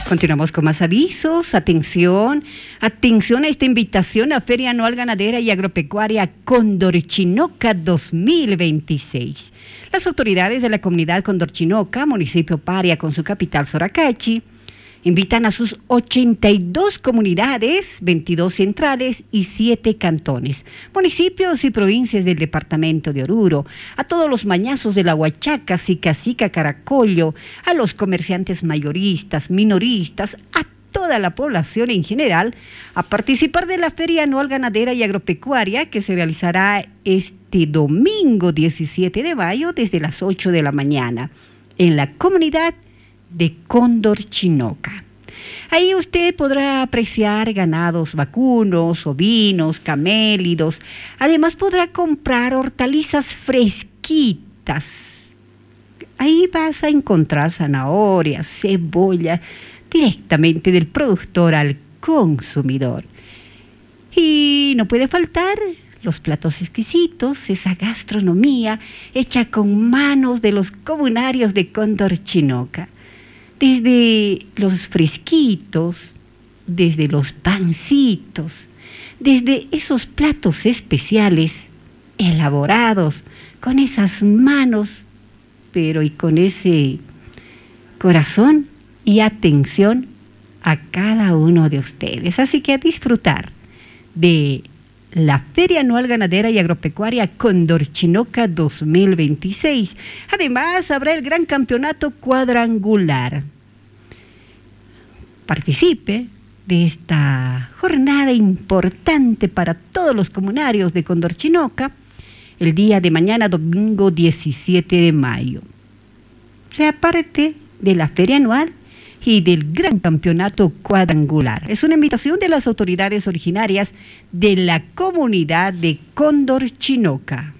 Continuamos con más avisos. Atención a esta invitación a Feria Anual Ganadera y Agropecuaria Condorchinoca 2026. Las autoridades de la comunidad Condorchinoca, municipio paria con su capital Soracachi, invitan a sus 82 comunidades, 22 centrales y 7 cantones, municipios y provincias del departamento de Oruro, a todos los mañazos de la Huachaca, Sicacica, Caracollo, a los comerciantes mayoristas, minoristas, a toda la población en general, a participar de la Feria Anual Ganadera y Agropecuaria que se realizará este domingo 17 de mayo desde las 8 de la mañana en la comunidad de Condorchinoca. Ahí usted podrá apreciar ganados vacunos, ovinos, camélidos. Además podrá comprar hortalizas fresquitas. Ahí vas a encontrar zanahorias, cebolla, directamente del productor al consumidor. Y no puede faltar los platos exquisitos, esa gastronomía hecha con manos de los comunarios de Condorchinoca. Desde los fresquitos, desde los pancitos, desde esos platos especiales, elaborados con esas manos, pero y con ese corazón y atención a cada uno de ustedes. Así que a disfrutar de la Feria Anual Ganadera y Agropecuaria Condorchinoca 2026. Además, habrá el gran campeonato cuadrangular. Participe de esta jornada importante para todos los comunarios de Condorchinoca el día de mañana, domingo 17 de mayo. Sea parte de la Feria Anual y del gran campeonato cuadrangular. Es una invitación de las autoridades originarias de la comunidad de Condorchinoca.